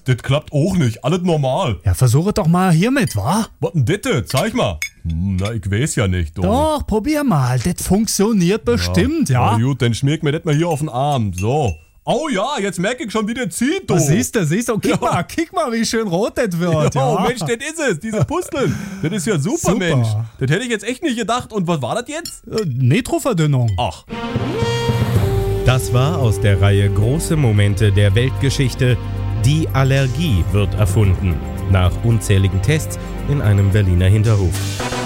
Das klappt auch nicht. Alles normal. Ja, versuche doch mal hiermit, wa? Was denn das? Zeig mal. Na, ich weiß ja nicht. Doch, probier mal. Das funktioniert bestimmt, ja. Na gut, dann schmier mir das mal hier auf den Arm. So. Oh ja, jetzt merke ich schon, wie der zieht, du. Siehst du. Kick mal, wie schön rot das wird. Oh Mensch, das ist es, diese Pusteln. Das ist ja super, Mensch. Das hätte ich jetzt echt nicht gedacht. Und was war das jetzt? Nitroverdünnung. Ach. Das war aus der Reihe Große Momente der Weltgeschichte. Die Allergie wird erfunden. Nach unzähligen Tests in einem Berliner Hinterhof.